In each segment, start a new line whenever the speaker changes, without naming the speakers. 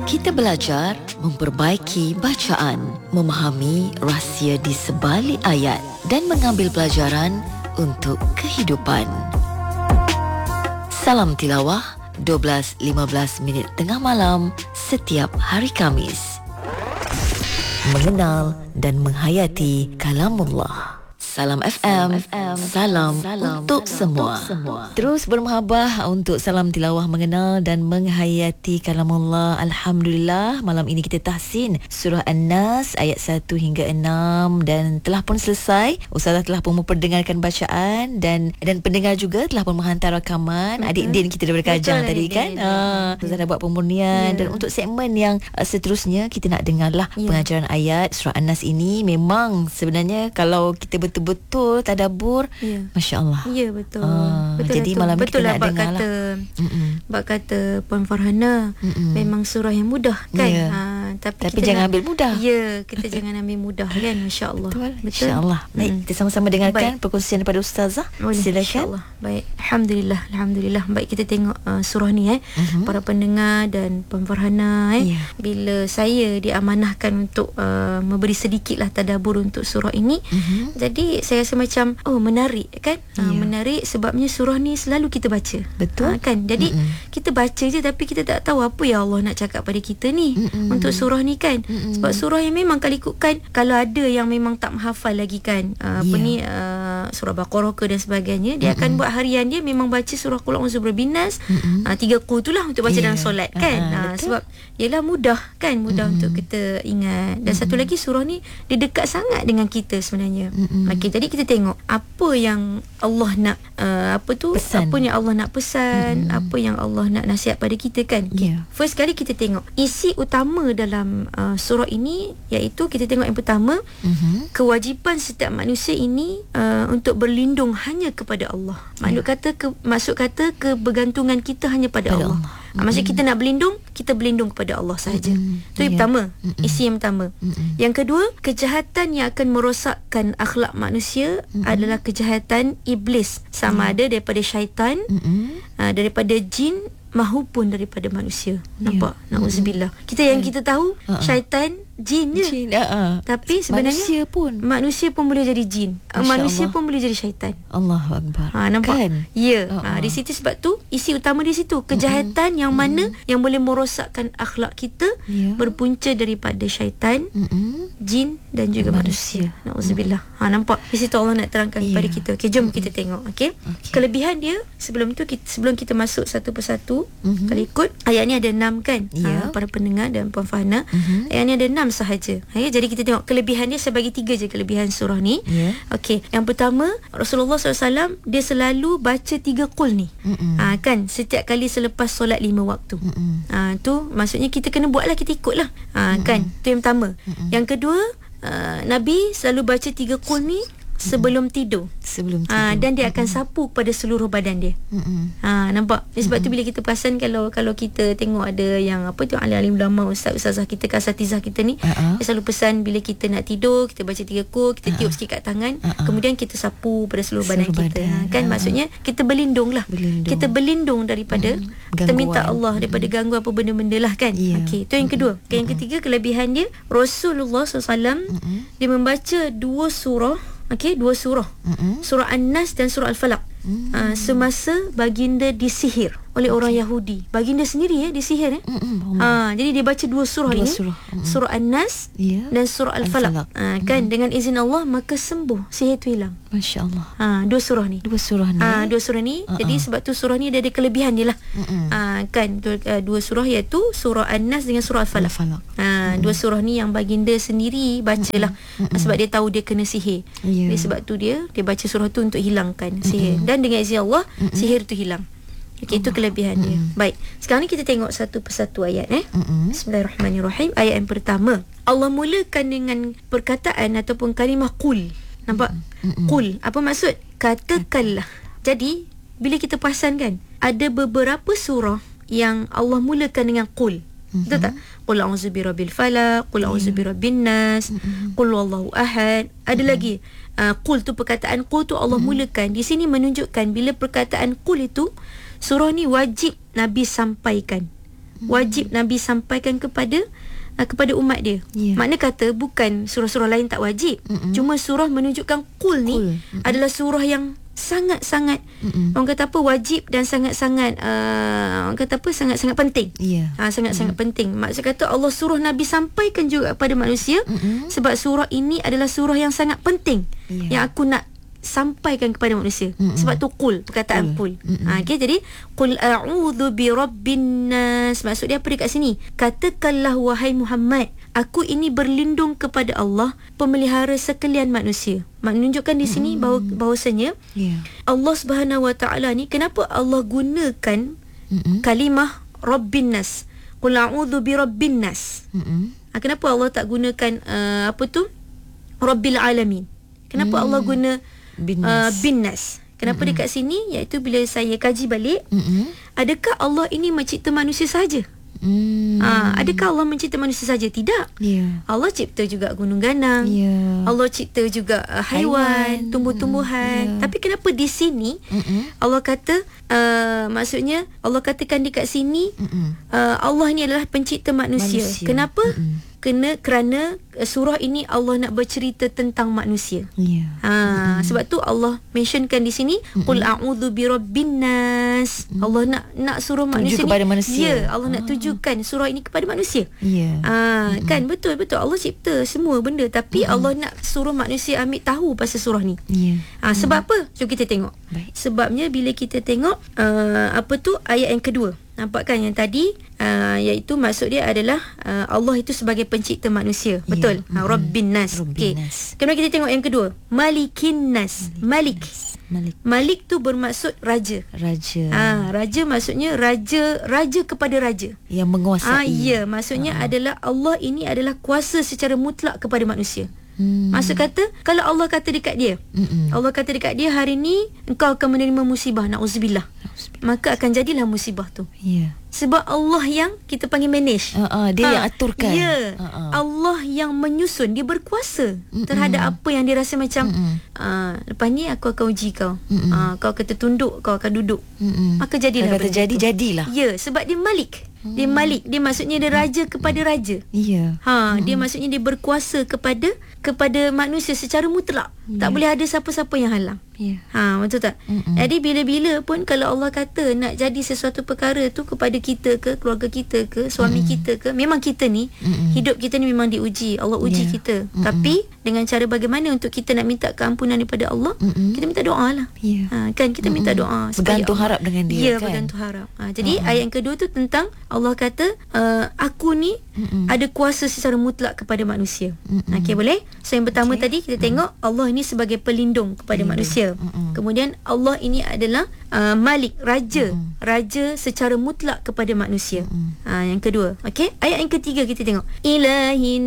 Kita belajar memperbaiki bacaan, memahami rahsia di sebalik ayat dan mengambil pelajaran untuk kehidupan. Salam tilawah 12.15 minit tengah malam setiap hari Khamis. Mengenal dan menghayati kalamullah. Salam FM, salam untuk semua. Terus bermahabah untuk salam tilawah mengenal dan menghayati kalamullah. Alhamdulillah, malam ini kita tahsin surah An-Nas ayat 1 hingga 6 dan telah pun selesai. Ustazah telah pun memperdengarkan bacaan dan pendengar juga telah pun menghantar rakaman. Adik Din kita daripada Kajang tadi kan. Ustazah dah buat pemurnian dan untuk segmen yang seterusnya kita nak dengarlah pengajaran ayat surah An-Nas ini. Memang sebenarnya kalau kita betul-betul tadabbur, Masya Allah.
Ya, betul. Betul
jadi malam ni kita nak dengar lah.
Bak kata Puan Farhana, memang surah yang mudah kan. Tapi
jangan ambil mudah.
Ya, kita jangan ambil mudah kan. Masya Allah. Betul.
Insya-Allah. Baik, kita sama-sama dengarkan perkongsian daripada Ustazah. Silakan.
Baik, Alhamdulillah. Baik, kita tengok surah ni para pendengar dan Puan Farhana bila saya diamanahkan untuk memberi sedikitlah tadabbur untuk surah ini. Jadi saya rasa macam menarik kan. Menarik sebabnya surah ni selalu kita baca.
Betul.
Kan. Jadi kita baca je tapi kita tak tahu apa yang Allah nak cakap pada kita ni untuk surah ni kan. Sebab surah yang memang kalau ikutkan, kalau ada yang memang tak menghafal lagi kan, surah Baqarah ke dan sebagainya, dia akan buat harian dia memang baca surah Qul a'udzu birabbin nas, 3 qul itulah untuk baca dalam solat kan. Sebab ialah mudah kan, mudah untuk kita ingat. Dan satu lagi, surah ni dia dekat sangat dengan kita sebenarnya. Okey, jadi kita tengok apa yang Allah nak
pesan.
Apa yang Allah nak pesan, apa yang Allah nak nasihat pada kita kan. First kali kita tengok isi utama dalam surah ini, iaitu kita tengok yang pertama, kewajipan setiap manusia ini untuk berlindung hanya kepada Allah. Maksud kata kebergantungan kita hanya pada Allah. Maksud kita nak berlindung, kita berlindung kepada Allah sahaja. Itu yang pertama, isi yang pertama. Yang kedua, kejahatan yang akan merosakkan akhlak manusia adalah kejahatan iblis, sama ada daripada syaitan, daripada jin mahupun daripada manusia. Nampak? Na'udzubillah. Kita yang kita tahu syaitan, jin je. Tapi sebenarnya manusia pun boleh jadi jin. Manusia pun boleh jadi syaitan.
Allahu Akbar.
Nampak?
Kan?
Ya. Di situ, sebab tu isi utama di situ, kejahatan yang mana yang boleh merosakkan akhlak kita berpunca daripada syaitan, jin dan juga manusia. Na'udzubillah. Nampak? Di situ Allah nak terangkan kepada kita. Okey, jom kita tengok. Okey. Kelebihan dia sebelum tu, sebelum kita masuk satu persatu, kalau ikut ayat ni ada 6 kan. Para pendengar dan Puan Farhana, ayat ni ada 6 sahaja. Jadi kita tengok kelebihan dia, saya bagi 3 je kelebihan surah ni. Okey, yang pertama, Rasulullah SAW dia selalu baca 3 qul ni. Kan, setiap kali selepas solat 5 waktu. Tu maksudnya kita kena buatlah, kita ikutlah. Kan, tu yang pertama. Yang kedua, Nabi selalu baca 3 qul ni sebelum tidur. Dan dia akan sapu kepada seluruh badan dia. Nampak? Sebab tu bila kita perasan, kalau kita tengok ada yang alim ulama, ustazah kita, asatizah kita ni, dia selalu pesan bila kita nak tidur, kita baca 3 qul, kita tiup sikit kat tangan, kemudian kita sapu pada seluruh badan kita. Kan maksudnya kita berlindung lah. Kita berlindung daripada kita minta Allah daripada gangguan apa benda-benda lah kan. Okey, tu yang kedua. Yang ketiga, kelebihan dia, Rasulullah SAW dia membaca 2 surah. Okey, 2 surah. Surah An-Nas dan surah Al-Falaq. Semasa baginda disihir oleh orang Yahudi. Baginda sendiri disihir. Jadi dia baca 2 surah ini. Surah An-Nas dan surah Al-Falaq. Kan, dengan izin Allah maka sembuh, sihir tu hilang.
Masya-Allah.
2 surah ni.
2 surah ni.
Jadi sebab tu surah ni dia ada kelebihan dia lah. Kan, 2 surah iaitu surah An-Nas dengan surah Al-Falaq. 2 surah ni yang baginda sendiri bacalah. Sebab dia tahu dia kena sihir. Jadi sebab tu dia baca surah tu untuk hilangkan sihir. Dan dengan izin Allah sihir tu hilang. Okey, itu kelebihan dia. Baik, sekarang ni kita tengok satu persatu ayat. Bismillahirrahmanirrahim. Ayat yang pertama, Allah mulakan dengan perkataan ataupun kalimah qul. Nampak? Qul, apa maksud? Katakanlah. Jadi bila kita perasan kan, ada beberapa surah yang Allah mulakan dengan qul. Betul tak? Qul a'udzu birabbil falaq, qul a'udzu birabbin nas, qul wallahu ahad. Ada lagi qul tu, perkataan qul tu Allah mulakan. Di sini menunjukkan bila perkataan qul itu, surah ni wajib Nabi sampaikan. wajib Nabi sampaikan kepada umat dia. Makna kata bukan surah-surah lain tak wajib. Cuma surah menunjukkan qul ni adalah surah yang sangat-sangat orang kata apa, wajib dan sangat-sangat orang kata apa, sangat-sangat penting. Sangat-sangat penting. Maksud kata Allah suruh Nabi sampaikan juga kepada manusia sebab surah ini adalah surah yang sangat penting yang aku nak sampaikan kepada manusia. Sebab tu qul, perkataan qul. Okay, jadi qul a'udzu birabbin nas. Maksud dia apa dekat sini? Katakanlah wahai Muhammad, aku ini berlindung kepada Allah, pemelihara sekalian manusia. Menunjukkan di sini bahawasanya Allah Subhanahu Wa Taala ni, kenapa Allah gunakan kalimah rabbin nas? Qul a'udzu birabbin nas. Kenapa Allah tak gunakan apa tu? Rabbil alamin. Kenapa Allah guna bin nas? Kenapa dekat sini? Iaitu bila saya kaji balik, adakah Allah ini mencipta manusia saja? Adakah Allah mencipta manusia saja? Tidak. Allah cipta juga gunung ganang. Allah cipta juga haiwan, tumbuh-tumbuhan. Tapi kenapa di sini Allah kata maksudnya Allah katakan dekat sini Allah ni adalah pencipta manusia. Kenapa? Kerana surah ini Allah nak bercerita tentang manusia. Sebab tu Allah mentionkan di sini qul a'udzu birabbin nas. Allah nak suruh manusia
kepada
ni,
manusia.
Allah nak tujukan surah ini kepada manusia. Kan betul Allah cipta semua benda, tapi Allah nak suruh manusia ambil tahu pasal surah ni. Sebab apa? Jom kita tengok. Sebabnya bila kita tengok apa tu ayat yang kedua, nampak kan yang tadi iaitu maksud dia adalah Allah itu sebagai pencipta manusia. Betul. Rabbin nas. Okey. Kemudian kita tengok yang kedua, Malikin nas. Malik tu bermaksud raja. Raja maksudnya raja kepada raja
yang menguasai.
Maksudnya adalah Allah ini adalah kuasa secara mutlak kepada manusia. Maksud kata, kalau Allah kata dekat dia, Allah kata dekat dia, hari ni engkau akan menerima musibah, na'udzubillah, maka akan jadilah musibah tu. Sebab Allah yang kita panggil manage.
Dia yang aturkan.
Allah yang menyusun. Dia berkuasa terhadap apa yang dia rasa macam lepas ni aku akan uji kau. Kau akan tertunduk, kau akan duduk. Maka jadilah.
Kata jadilah.
Sebab dia Malik. Dia Malik. Dia maksudnya dia raja kepada raja. Dia maksudnya dia berkuasa kepada manusia secara mutlak. Tak boleh ada siapa-siapa yang halang. Betul tak? Jadi bila-bila pun kalau Allah kata nak jadi sesuatu perkara tu kepada kita ke, keluarga kita ke, suami kita ke, memang kita ni hidup kita ni memang diuji. Allah uji kita. Tapi dengan cara bagaimana untuk kita nak minta keampunan daripada Allah, kita minta doa lah. Kan kita minta doa,
bergantung harap dengan dia, kan?
Bergantung harap. Jadi ayat yang kedua tu tentang Allah kata aku ni ada kuasa secara mutlak kepada manusia. Okey, boleh? So yang pertama tadi kita tengok Allah ini sebagai pelindung kepada manusia. Kemudian Allah ini adalah Malik, raja. Raja secara mutlak kepada manusia. Yang kedua. Okey, ayat yang ketiga kita tengok Ilahin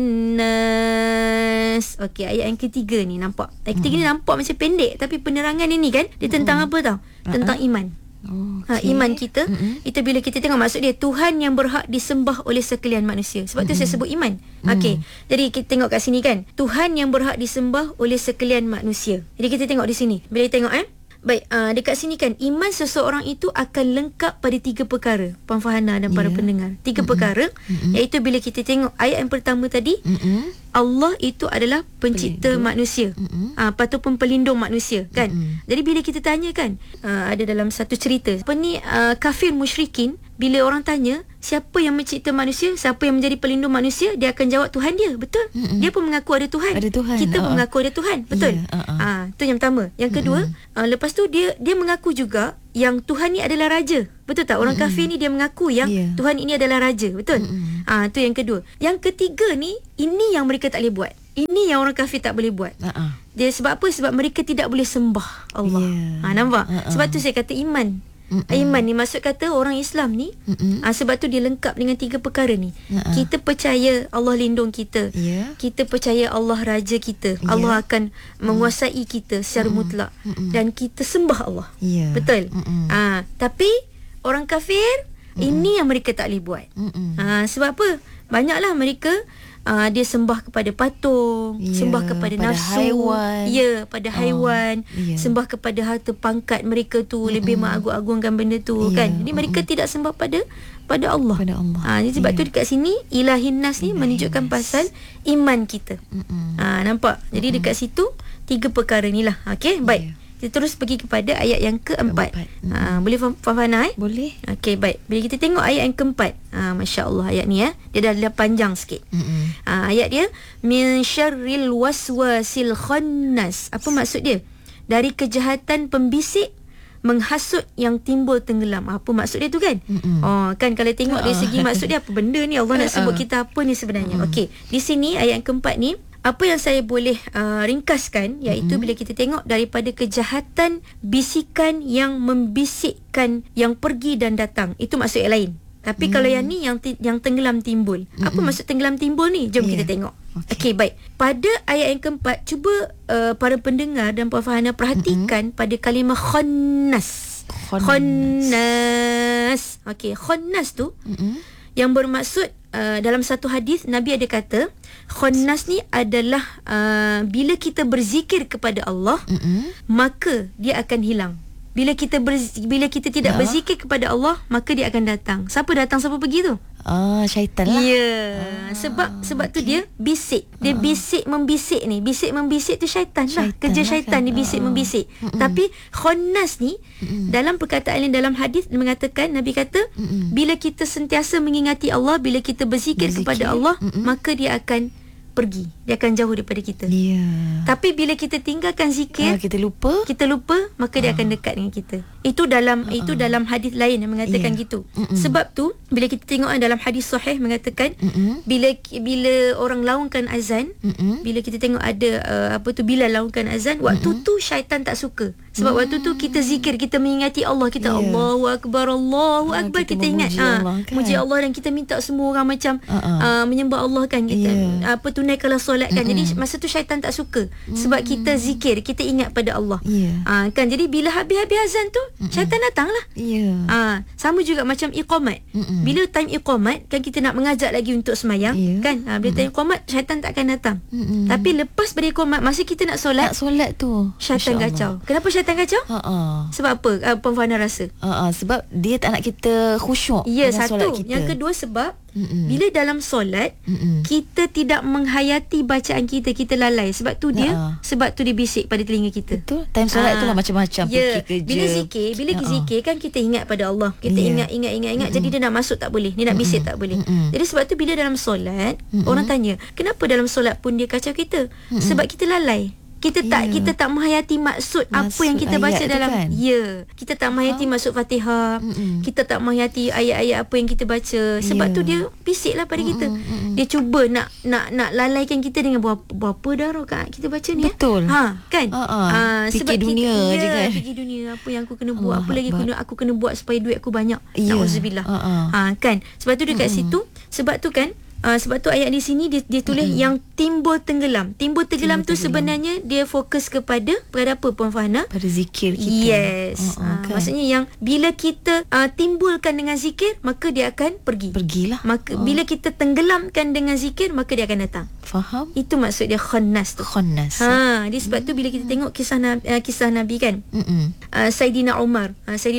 nas. Okey, ayat yang ketiga ni nampak. Ayat ketiga ni nampak macam pendek, tapi penerangan ini kan dia tentang apa tau? Tentang iman. Iman kita. Itu bila kita tengok, maksud dia Tuhan yang berhak disembah oleh sekalian manusia. Sebab tu saya sebut iman. Okey, jadi kita tengok kat sini kan, Tuhan yang berhak disembah oleh sekalian manusia. Jadi kita tengok di sini. Bila kita tengok baik, dekat sini kan, iman seseorang itu akan lengkap pada 3 perkara. Puan Farhana dan para pendengar, 3 perkara, iaitu bila kita tengok ayat yang pertama tadi, Allah itu adalah pencipta manusia, ataupun pelindung manusia, kan. Jadi bila kita tanya kan, ada dalam satu cerita, apa ni, kafir musyrikin, bila orang tanya siapa yang mencipta manusia, siapa yang menjadi pelindung manusia, dia akan jawab Tuhan dia. Betul. Dia pun mengaku ada Tuhan. Kita pun mengaku ada Tuhan. Betul. Tu yang pertama. Yang kedua, lepas tu dia mengaku juga yang Tuhan ni adalah raja. Betul tak? Orang kafir ni dia mengaku yang Tuhan ini adalah raja. Betul. Tu yang kedua. Yang ketiga ni, ini yang mereka tak boleh buat. Ini yang orang kafir tak boleh buat. Dia sebab apa? Sebab mereka tidak boleh sembah Allah. Nampak? Sebab tu saya kata iman. Iman ni maksud kata orang Islam ni, sebab tu dia lengkap dengan 3 perkara ni. Kita percaya Allah lindung kita. Kita percaya Allah raja kita. Allah akan menguasai kita secara mutlak. Dan kita sembah Allah. Betul. Tapi orang kafir Ini yang mereka tak boleh buat. Sebab apa? Banyaklah mereka dia sembah kepada patung, sembah kepada nafsu,
haiwan.
pada haiwan, sembah kepada harta pangkat mereka tu, lebih mengagung-agungkan benda tu, kan. Jadi mereka tidak sembah pada Allah. Jadi sebab tu dekat sini ilahin nas ni menunjukkan pasal iman kita. Nampak? Jadi dekat situ 3 perkara ni lah. Okey, baik. Kita terus pergi kepada ayat yang keempat. Boleh faham Fana?
Boleh.
Okey, baik. Bila kita tengok ayat yang keempat, Masya Allah ayat ni dia dah panjang sikit. Ayat dia, min syarril waswasil khannas. Apa maksud dia? Dari kejahatan pembisik menghasut yang timbul tenggelam. Apa maksud dia tu, kan? Kan kalau tengok dari segi maksud dia, apa benda ni Allah nak sebut kita apa ni sebenarnya. Okey, di sini ayat yang keempat ni, apa yang saya boleh ringkaskan, iaitu bila kita tengok daripada kejahatan bisikan yang membisikkan yang pergi dan datang, itu maksud yang lain. Tapi kalau yang ni yang tenggelam timbul. Apa maksud tenggelam timbul ni? Jom kita tengok. Okey, baik. Pada ayat yang keempat, cuba para pendengar dan Puan Farhana perhatikan pada kalimah khannas. Khannas. Okey, khannas tu yang bermaksud dalam satu hadis Nabi ada kata, khannas ni adalah bila kita berzikir kepada Allah, maka dia akan hilang. Bila kita tidak berzikir kepada Allah, maka dia akan datang. Siapa datang, siapa pergi tu?
Syaitan lah.
Sebab tu dia bisik. Dia membisik ni. Bisik membisik tu syaitan lah. Kerja syaitan dia bisik membisik. Tapi khannas ni dalam perkataan lain dalam hadis mengatakan, Nabi kata, bila kita sentiasa mengingati Allah, bila kita berzikir kepada Allah, maka dia akan pergi. Dia akan jauh daripada kita. Tapi bila kita tinggalkan zikir, kita lupa, maka dia akan dekat dengan kita. Itu dalam hadis lain yang mengatakan gitu. Sebab tu bila kita tengok dalam hadis sahih mengatakan, bila orang laungkan azan, bila kita tengok ada Bilal laungkan azan, waktu tu syaitan tak suka. Sebab waktu tu kita zikir, kita mengingati Allah, kita Allahu Akbar, Allahu Akbar, kita ingat muji Allah, dan kita minta semua orang macam menyembah Allah, kan. Kita tunaikanlah solat, kan. Jadi masa tu syaitan tak suka, sebab kita zikir, kita ingat pada Allah. Kan. Jadi bila habis-habis azan tu, syaitan datanglah. Sama juga macam iqamat. Bila time iqamat, kan kita nak mengajak lagi untuk semayang, kan. Bila time iqamat, syaitan tak akan datang. Tapi lepas pada iqamat, masa kita nak solat tu syaitan kacau. Kenapa syaitan kacau? Sebab apa? Puan Fana rasa?
Sebab dia tak nak kita khusyuk dengan solat kita.
Yang kedua, sebab bila dalam solat, kita tidak menghayati bacaan kita, kita lalai. Sebab tu dia bisik pada telinga kita.
Betul. Time solat tu lah macam-macam, pergi kerja.
Bila zikir kan kita ingat pada Allah. Kita ingat. Jadi dia nak masuk tak boleh, dia nak bisik tak boleh. Jadi sebab tu bila dalam solat, orang tanya, kenapa dalam solat pun dia kacau kita? Sebab kita lalai. Kita tak menghayati maksud apa yang kita baca dalam, kan? Kita tak menghayati maksud Fatihah. Kita tak menghayati ayat-ayat apa yang kita baca. Sebab tu dia bisiklah pada kita. Dia cuba nak lalaikan kita dengan berapa dah rakaat kita baca ni.
Betul.
Kan?
Fikir dunia je, kan.
Fikir dunia, apa yang aku kena buat, apa lagi aku kena buat supaya duit aku banyak. Na'udzubillah. Kan? Sebab tu dekat situ, sebab tu kan, sebab tu ayat di sini dia tulis yang timbul tenggelam. Timbul tenggelam tu sebenarnya dia fokus kepada apa, Puan Fahana?
Pada zikir kita.
Kan? Maksudnya yang bila kita timbulkan dengan zikir, maka dia akan
pergilah.
Maka bila kita tenggelamkan dengan zikir, maka dia akan datang.
Faham?
Itu maksud dia khannas tu. Dia sebab tu bila kita tengok kisah Nabi, kan. Saidina Umar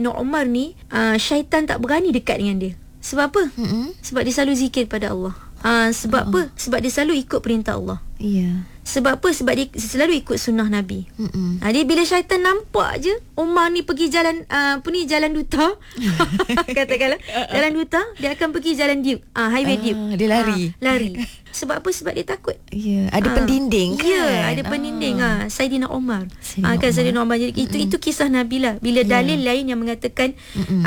ni syaitan tak berani dekat dengan dia. Sebab apa? Sebab dia selalu zikir pada Allah. Sebab apa? Sebab dia selalu ikut perintah Allah. Sebab apa? Sebab dia selalu ikut sunnah Nabi. Dia bila syaitan nampak je Umar ni pergi jalan jalan duta katakanlah jalan duta, dia akan pergi jalan Duke, highway Duke.
Dia lari.
Sebab apa? Sebab dia takut.
Ada pendinding, kan.
Ada pendinding. Saidina Umar. Kan Saidina Umar. Jadi itu kisah Nabi lah. Bila dalil lain yang mengatakan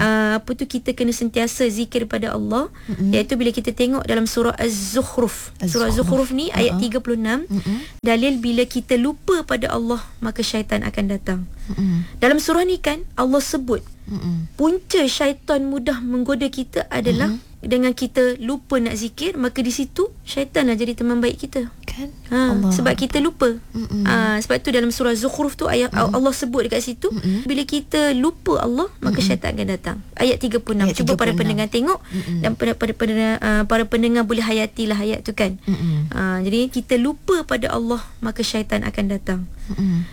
kita kena sentiasa zikir pada Allah, iaitu bila kita tengok dalam surah Az-Zukhruf. Surah Az-Zukhruf ni ayat 36. Dalil bila kita lupa pada Allah, maka syaitan akan datang. Dalam surah ni kan Allah sebut punca syaitan mudah menggoda kita adalah dengan kita lupa nak zikir, maka di situ syaitan lah jadi teman baik kita.
Kan?
Sebab kita lupa. Sebab tu dalam surah Zukhruf tu ayat Allah sebut dekat situ, bila kita lupa Allah, maka syaitan akan datang. Ayat 36. Cuba para pendengar tengok, dan para pendengar boleh hayatilah ayat tu kan. Jadi kita lupa pada Allah, maka syaitan akan datang.